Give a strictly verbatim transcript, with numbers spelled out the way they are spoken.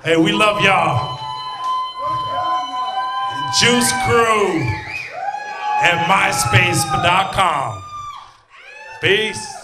Hey, we love y'all. Juice Crew at myspace dot com. Peace.